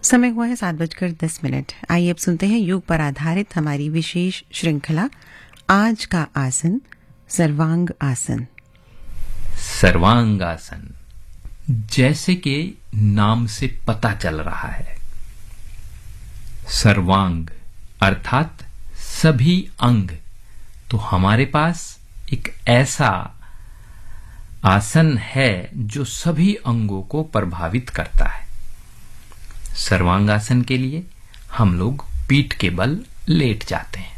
समय हुआ है 7:10। आइए अब सुनते हैं योग पर आधारित हमारी विशेष श्रृंखला आज का आसन सर्वांग आसन। सर्वांग आसन जैसे कि नाम से पता चल रहा है, सर्वांग अर्थात सभी अंग। तो हमारे पास एक ऐसा आसन है जो सभी अंगों को प्रभावित करता है। सर्वांगासन के लिए हम लोग पीठ के बल लेट जाते हैं,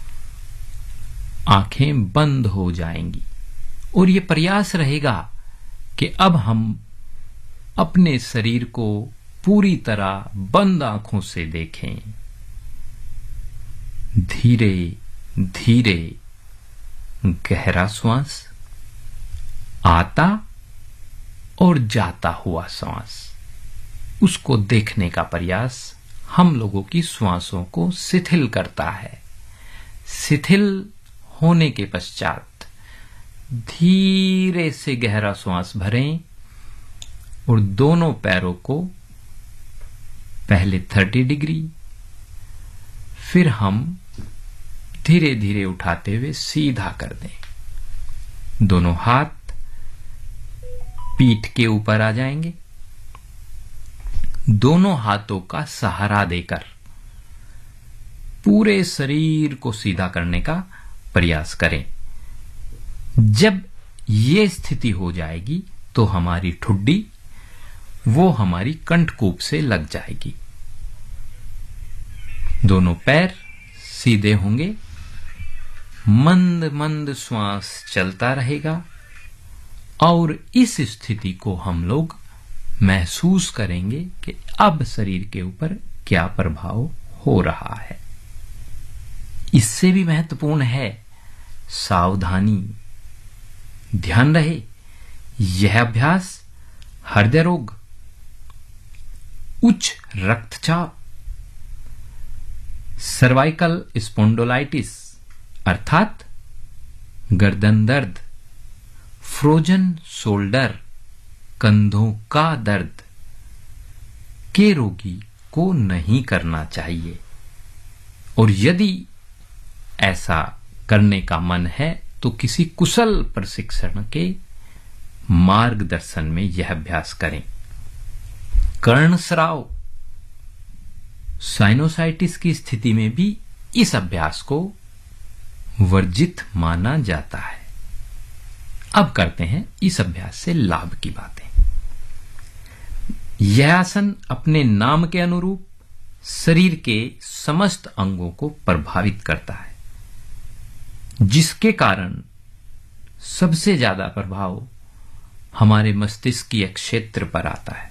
आंखें बंद हो जाएंगी और ये प्रयास रहेगा कि अब हम अपने शरीर को पूरी तरह बंद आंखों से देखें। धीरे धीरे गहरा श्वास, आता और जाता हुआ श्वास, उसको देखने का प्रयास हम लोगों की श्वासों को शिथिल करता है। शिथिल होने के पश्चात धीरे से गहरा श्वास भरें और दोनों पैरों को पहले 30 डिग्री, फिर हम धीरे धीरे उठाते हुए सीधा कर दें। दोनों हाथ पीठ के ऊपर आ जाएंगे। दोनों हाथों का सहारा देकर पूरे शरीर को सीधा करने का प्रयास करें। जब ये स्थिति हो जाएगी तो हमारी ठुड्डी वो हमारी कंठकूप से लग जाएगी। दोनों पैर सीधे होंगे, मंद मंद श्वास चलता रहेगा और इस स्थिति को हम लोग महसूस करेंगे कि अब शरीर के ऊपर क्या प्रभाव हो रहा है। इससे भी महत्वपूर्ण है सावधानी। ध्यान रहे, यह अभ्यास हृदय रोग, उच्च रक्तचाप, सर्वाइकल स्पॉन्डिलाइटिस अर्थात गर्दन दर्द, फ्रोजन शोल्डर कंधों का दर्द के रोगी को नहीं करना चाहिए। और यदि ऐसा करने का मन है तो किसी कुशल प्रशिक्षण के मार्गदर्शन में यह अभ्यास करें। कर्णस्राव, साइनोसाइटिस की स्थिति में भी इस अभ्यास को वर्जित माना जाता है। अब करते हैं इस अभ्यास से लाभ की बातें। यह आसन अपने नाम के अनुरूप शरीर के समस्त अंगों को प्रभावित करता है, जिसके कारण सबसे ज्यादा प्रभाव हमारे मस्तिष्कीय क्षेत्र पर आता है,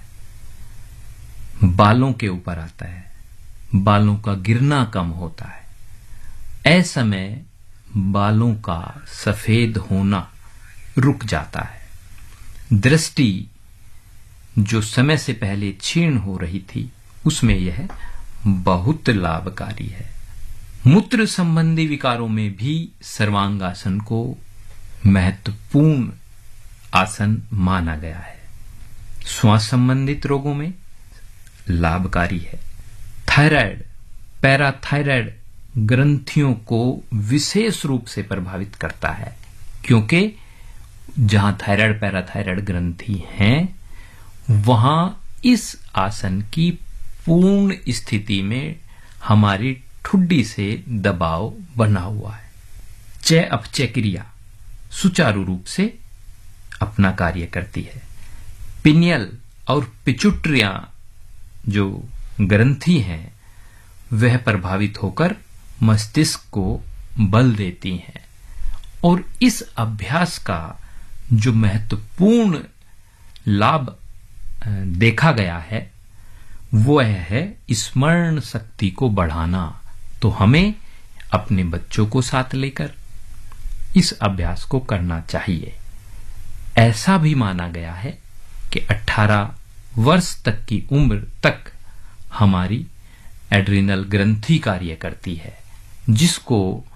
बालों के ऊपर आता है, बालों का गिरना कम होता है। ऐसे में बालों का सफेद होना रुक जाता है। दृष्टि जो समय से पहले क्षीण हो रही थी उसमें यह बहुत लाभकारी है। मूत्र संबंधी विकारों में भी सर्वांगासन को महत्वपूर्ण आसन माना गया है। श्वास संबंधित रोगों में लाभकारी है। थायराइड, पैराथायराइड ग्रंथियों को विशेष रूप से प्रभावित करता है, क्योंकि जहां थायराइड पैराथायराइड ग्रंथि हैं वहां इस आसन की पूर्ण स्थिति में हमारी ठुड्डी से दबाव बना हुआ है। चय अपचय क्रिया सुचारू रूप से अपना कार्य करती है। पिनियल और पिचुट्रियां जो ग्रंथि हैं वह प्रभावित होकर मस्तिष्क को बल देती हैं। और इस अभ्यास का जो महत्वपूर्ण लाभ देखा गया है वो है स्मरण शक्ति को बढ़ाना। तो हमें अपने बच्चों को साथ लेकर इस अभ्यास को करना चाहिए। ऐसा भी माना गया है कि 18 वर्ष तक की उम्र तक हमारी एड्रिनल ग्रंथि कार्य करती है, जिसको